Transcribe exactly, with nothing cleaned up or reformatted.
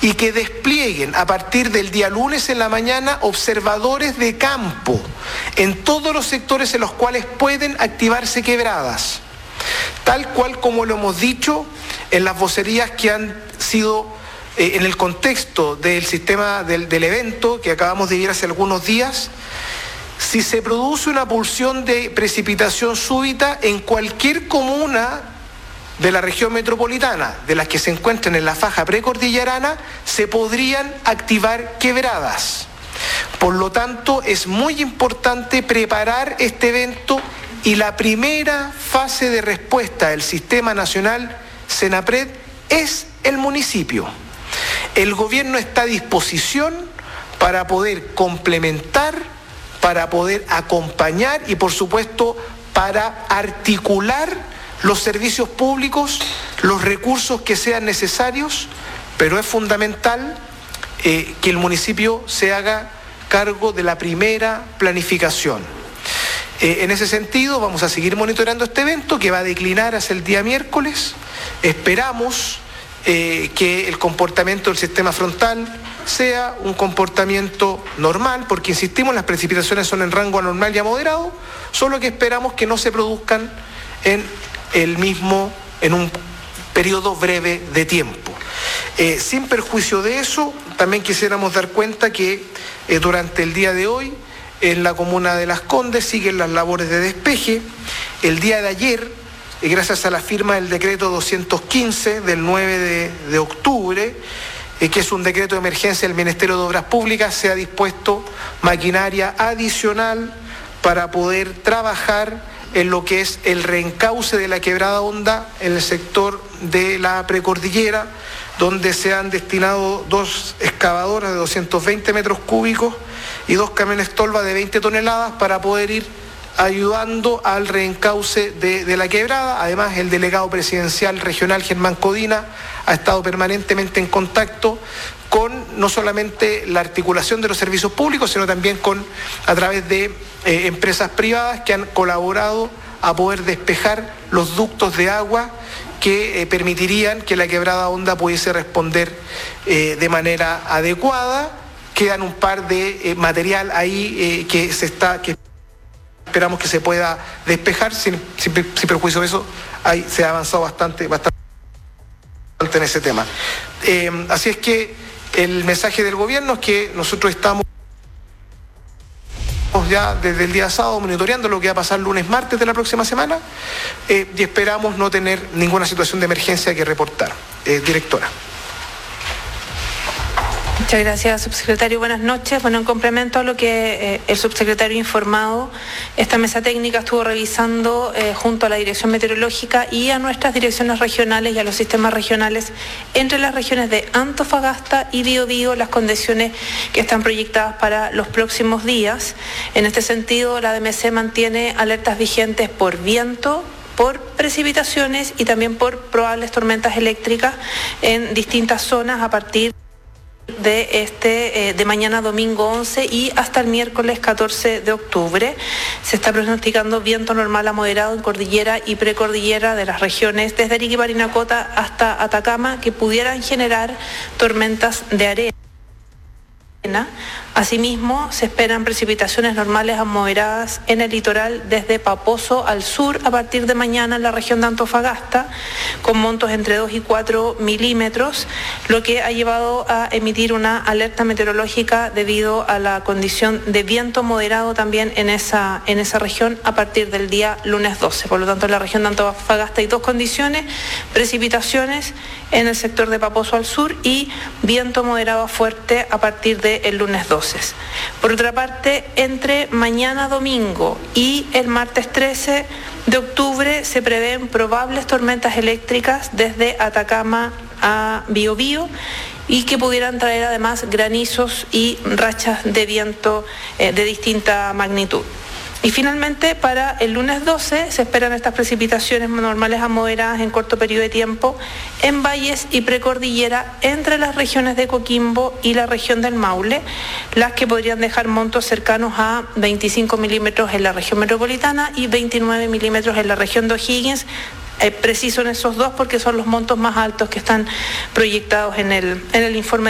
y que desplieguen a partir del día lunes en la mañana observadores de campo en todos los sectores en los cuales pueden activarse quebradas, tal cual como lo hemos dicho en las vocerías que han sido eh, en el contexto del sistema del, del evento que acabamos de vivir hace algunos días. Si se produce una pulsión de precipitación súbita en cualquier comuna de la región metropolitana, de las que se encuentran en la faja precordillerana, se podrían activar quebradas. Por lo tanto, es muy importante preparar este evento y la primera fase de respuesta del Sistema Nacional SENAPRED es el municipio. El gobierno está a disposición para poder complementar, para poder acompañar y, por supuesto, para articular los servicios públicos, los recursos que sean necesarios, pero es fundamental eh, que el municipio se haga cargo de la primera planificación. Eh, en ese sentido, vamos a seguir monitoreando este evento que va a declinar hacia el día miércoles. Esperamos eh, que el comportamiento del sistema frontal sea un comportamiento normal, porque insistimos, las precipitaciones son en rango anormal y a moderado, solo que esperamos que no se produzcan en el mismo, en un periodo breve de tiempo. Eh, sin perjuicio de eso, también quisiéramos dar cuenta que eh, durante el día de hoy, en la comuna de Las Condes siguen las labores de despeje. El día de ayer, eh, gracias a la firma del decreto doscientos quince del nueve de octubre, eh, que es un decreto de emergencia del Ministerio de Obras Públicas, se ha dispuesto maquinaria adicional para poder trabajar en lo que es el reencauce de la Quebrada Honda en el sector de la precordillera, donde se han destinado dos excavadoras de doscientos veinte metros cúbicos y dos camiones tolva de veinte toneladas para poder ir ayudando al reencauce de, de la quebrada. Además, el delegado presidencial regional Germán Codina ha estado permanentemente en contacto con no solamente la articulación de los servicios públicos, sino también con a través de eh, empresas privadas que han colaborado a poder despejar los ductos de agua que eh, permitirían que la Quebrada Honda pudiese responder eh, de manera adecuada. Quedan un par de eh, material ahí eh, que se está que esperamos que se pueda despejar. Sin, sin, sin perjuicio de eso, ahí se ha avanzado bastante, bastante en ese tema. Eh, así es que el mensaje del gobierno es que nosotros estamos ya desde el día sábado monitoreando lo que va a pasar lunes, martes de la próxima semana eh, y esperamos no tener ninguna situación de emergencia que reportar. Eh, directora. Muchas gracias, subsecretario. Buenas noches. Bueno, en complemento a lo que eh, el subsecretario ha informado, esta mesa técnica estuvo revisando eh, junto a la Dirección Meteorológica y a nuestras direcciones regionales y a los sistemas regionales entre las regiones de Antofagasta y Biobío las condiciones que están proyectadas para los próximos días. En este sentido, la D M C mantiene alertas vigentes por viento, por precipitaciones y también por probables tormentas eléctricas en distintas zonas a partir de este eh, de mañana domingo once y hasta el miércoles catorce de octubre. Se está pronosticando viento normal a moderado en cordillera y precordillera de las regiones desde Arica y Parinacota hasta Atacama, que pudieran generar tormentas de arena. Asimismo, se esperan precipitaciones normales a moderadas en el litoral desde Paposo al sur a partir de mañana en la región de Antofagasta, con montos entre dos y cuatro milímetros, lo que ha llevado a emitir una alerta meteorológica debido a la condición de viento moderado también en esa, en esa región a partir del día lunes doce. Por lo tanto, en la región de Antofagasta hay dos condiciones: precipitaciones en el sector de Paposo al sur y viento moderado a fuerte a partir del lunes doce. Por otra parte, entre mañana domingo y el martes trece de octubre se prevén probables tormentas eléctricas desde Atacama a Biobío y que pudieran traer además granizos y rachas de viento eh, de distinta magnitud. Y finalmente, para el lunes doce se esperan estas precipitaciones normales a moderadas en corto periodo de tiempo en valles y precordillera entre las regiones de Coquimbo y la región del Maule, las que podrían dejar montos cercanos a veinticinco milímetros en la región metropolitana y veintinueve milímetros en la región de O'Higgins. Eh, preciso en esos dos porque son los montos más altos que están proyectados en el, en el informe